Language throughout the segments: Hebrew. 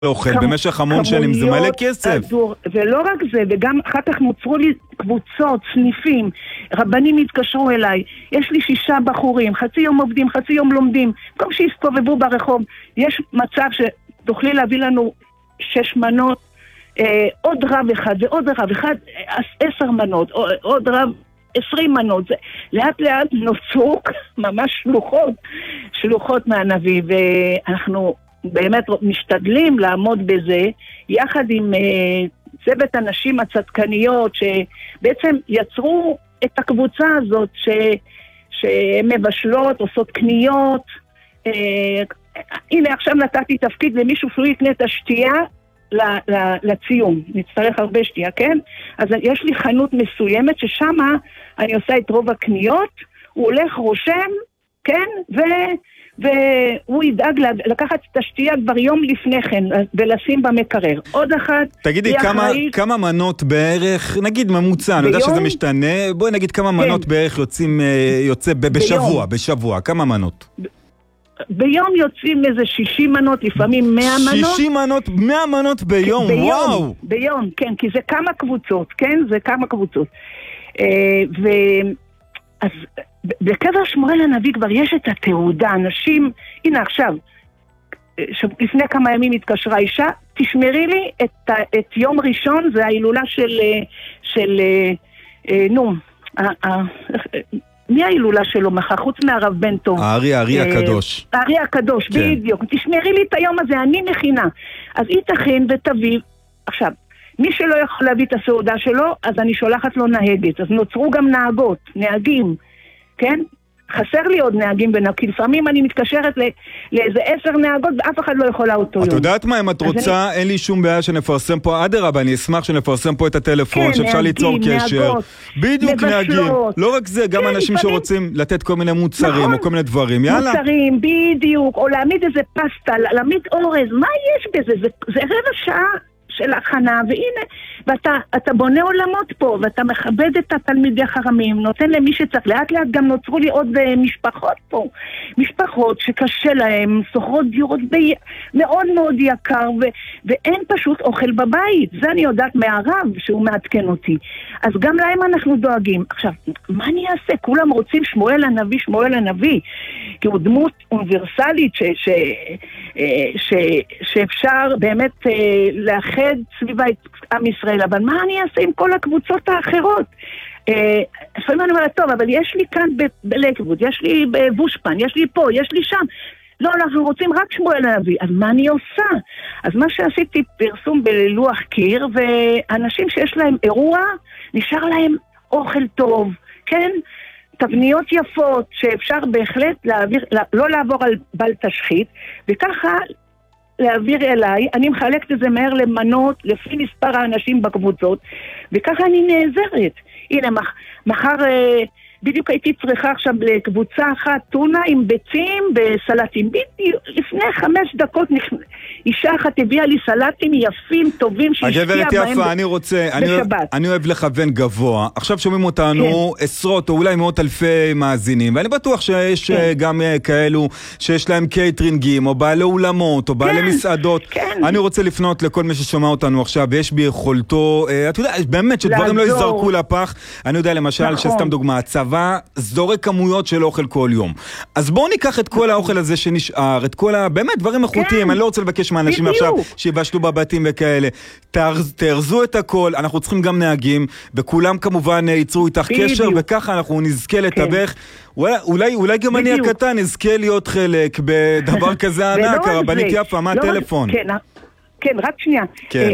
אוכל במשך המון שנים, זה מלא כסף. ולא רק זה, וגם אחר כך נוצרו לי קבוצות, סניפים, רבנים התקשרו אליי, יש לי 6 בחורים, חצי יום עובדים, חצי יום לומדים, במקום שיסתובבו ברחוב, יש מצב שתוכלי להביא לנו 6 מנות, עוד רב אחד ועוד רב אחד, 10 מנות, עוד רב 20 מנות, לאט לאט נוצרו ממש שלוחות מהנביא, ואנחנו באמת משתדלים לעמוד בזה, יחד עם צוות הנשים הצדקניות, שבעצם יצרו את הקבוצה הזאת, שהן מבשלות, עושות קניות, הנה עכשיו נתתי תפקיד למישהו שהוא יקנה את השתייה, לציום, נצטרך הרבה שתייה, כן? אז יש לי חנות מסוימת ששם אני עושה את רוב הקניות, הוא הולך רושם, כן? והוא ידאג לקחת את השתייה כבר יום לפני כן ולשים במקרר. עוד אחת... תגידי, כמה מנות בערך, נגיד ממוצע, אני יודע שזה משתנה, בואי נגיד כמה מנות בערך יוצא בשבוע, כמה מנות? ביום יוצאים איזה 60 מנות, לפעמים 100 מנות. 60 מנות, 100 מנות ביום, וואו! ביום, כן, כי זה כמה קבוצות, כן? זה כמה קבוצות. אז בקבר שמואל הנביא כבר יש את התעודה, אנשים, הנה עכשיו, לפני כמה ימים התקשרה אישה, תשמרי לי את יום ראשון, זה ההילולה של מי ההילולה שלו מחר, חוץ מהרב בן טוב? הארי הקדוש. הארי הקדוש, בדיוק. תשמרי לי את היום הזה, אני מכינה. אז היא תכין ותביא. עכשיו, מי שלא יכול להביא את הסעודה שלו, אז אני שולחת לו נהגת. אז נוצרו גם נהגים, כן? חסר לי עוד נהגים כי לפעמים אני מתקשרת לאיזה 10 נהגות ואף אחד לא יכולה אותו יום. את יודעת מה, אם את רוצה, אין לי שום בעיה שנפרסם פה, אדרבה, אני אשמח שנפרסם פה את הטלפון, שאפשר ליצור קשר. בדיוק, נהגים. לא רק זה, גם אנשים שרוצים לתת כל מיני מוצרים או כל מיני דברים, יאללה. מוצרים, בדיוק, או להעמיד איזה פסטה, להעמיד אורז, מה יש בזה? זה רבע שעה של הכנה, והנה, ואתה בונה עולמות פה, ואתה מכבד את התלמידי החכמים, נותן למי שצריך, לאט לאט גם נוצרו לי עוד משפחות פה, משפחות שקשה להם, שוכרות דירות מאוד מאוד יקר, ואין פשוט אוכל בבית, זה אני יודעת מהרב שהוא מעדכן אותי, אז גם להם אנחנו דואגים. עכשיו, מה אני אעשה? כולם רוצים שמואל הנביא, כי הוא דמות אוניברסלית שאפשר באמת לאחד סביבה את עם ישראל, אבל מה אני אעשה עם כל הקבוצות האחרות? לפעמים אני אומרת, טוב, אבל יש לי כאן בלקווד, יש לי בבושפן, יש לי פה, יש לי שם. לא, אנחנו רוצים רק שמואל הנביא. אז מה אני עושה? אז מה שעשיתי פרסום בלוח קיר, ואנשים שיש להם אירוע, נשאר להם אוכל טוב, כן? תבניות יפות שאפשר בהחלט לא לעבור על בל תשחית, וככה להעביר אליי, אני מחלקת את זה מהר למנות, לפי מספר האנשים בקבוצות, וככה אני נעזרת. הנה, מחר בדיוק הייתי צריכה עכשיו לקבוצה אחת טונה עם ביצים וסלטים. בדיוק לפני 5 דקות אישה אחת הביאה לי סלטים יפים, טובים, שהשקיעה בהם יפה, אני אוהב לכוון גבוה. עכשיו שומעים אותנו עשרות או אולי מאות אלפי מאזינים, ואני בטוח שיש גם כאלו שיש להם קייטרינגים, או בעלי אולמות, או בעלי מסעדות. אני רוצה לפנות לכל מי ששומע אותנו עכשיו, ויש ביכולתו, אתה יודע, באמת שדברים לא יזרקו לפח. אני יודע למשל, שסתם דוגמה, הצבא זורק כמויות של אוכל כל יום. אז בואו ניקח את כל האוכל הזה שנשאר, את כל באמת דברים איכותיים, אני לא רוצה לבקש מאנשים עכשיו שיבשלו בבתים וכאלה. תארזו את הכל, אנחנו צריכים גם נהגים, וכולם כמובן ייצרו איתך קשר, וככה אנחנו נזכה לתווך. אולי גם אני הקטן נזכה להיות חלק בדבר כזה ענק, הרבנית יפה, מה הטלפון? כן, רק שנייה.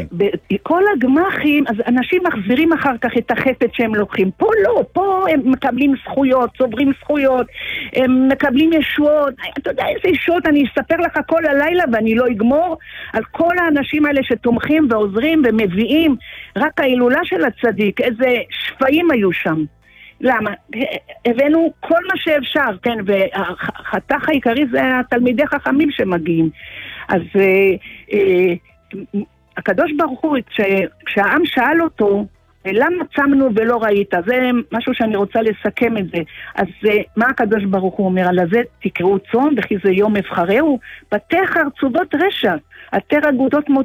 כל הגמחים, אז אנשים מחזירים אחר כך את החפץ שהם לוקחים. פה לא, פה הם מקבלים זכויות, צוברים זכויות, הם מקבלים ישועות. אתה יודע איזה ישועות, אני אספר לך כל הלילה ואני לא אגמור על כל האנשים האלה שתומכים ועוזרים ומביאים. רק ההילולה של הצדיק, איזה שפעים היו שם. למה? הבאנו כל מה שאפשר, כן, והחתך העיקרי זה התלמידי חכמים שמגיעים. אז הקדוש ברוך הוא, כשהעם שאל אותו, למה צמנו ולא ראית? זה משהו שאני רוצה לסכם את זה. אז מה הקדוש ברוך הוא אומר על זה? תקראו צום וכי זה יום מבחרהו, פתח ארצובות רשע, עטר אגודות